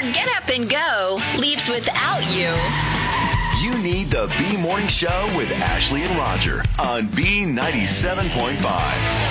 Get Up and Go leaves without you. You need the B Morning Show with Ashley and Roger on B97.5.